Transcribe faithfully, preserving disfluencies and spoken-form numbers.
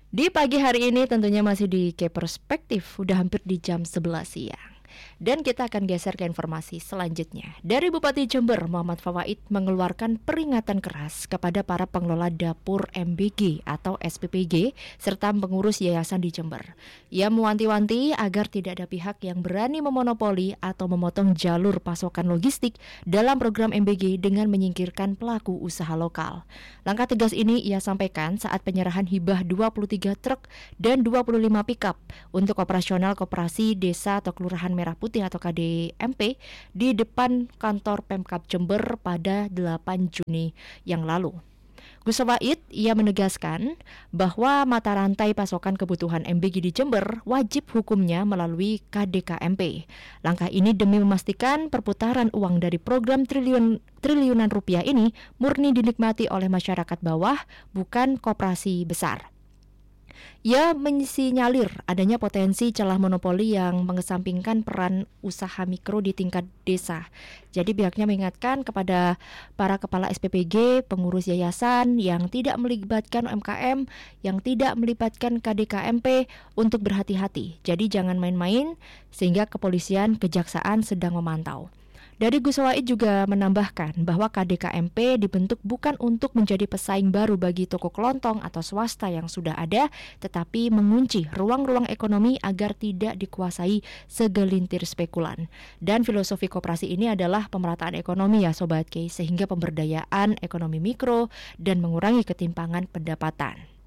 Di pagi hari ini tentunya masih di K Perspektif, udah hampir di jam sebelas siang. Dan kita akan geser ke informasi selanjutnya. Dari Bupati Jember, Muhammad Fawaid mengeluarkan peringatan keras kepada para pengelola dapur M B G atau S P P G serta pengurus yayasan di Jember. Ia mewanti-wanti agar tidak ada pihak yang berani memonopoli atau memotong jalur pasokan logistik dalam program M B G dengan menyingkirkan pelaku usaha lokal. Langkah tegas ini ia sampaikan saat penyerahan hibah dua puluh tiga truk dan dua puluh lima pickup untuk operasional koperasi desa atau kelurahan Merah Putih atau K D M P di depan kantor Pemkab Jember pada delapan Juni yang lalu. Gus Fawaid, ia menegaskan bahwa mata rantai pasokan kebutuhan M B G di Jember wajib hukumnya melalui K D K M P. Langkah ini demi memastikan perputaran uang dari program triliun triliunan rupiah ini murni dinikmati oleh masyarakat bawah, bukan koperasi besar. Ia mensinyalir adanya potensi celah monopoli yang mengesampingkan peran usaha mikro di tingkat desa. Jadi pihaknya mengingatkan kepada para kepala S P P G, pengurus yayasan yang tidak melibatkan U M K M, yang tidak melibatkan K D K M P untuk berhati-hati. Jadi jangan main-main sehingga kepolisian, kejaksaan sedang memantau. Dari Gus Fawaid juga menambahkan bahwa K D K M P dibentuk bukan untuk menjadi pesaing baru bagi toko kelontong atau swasta yang sudah ada, tetapi mengunci ruang-ruang ekonomi agar tidak dikuasai segelintir spekulan. Dan filosofi koperasi ini adalah pemerataan ekonomi ya Sobat K, sehingga pemberdayaan ekonomi mikro dan mengurangi ketimpangan pendapatan.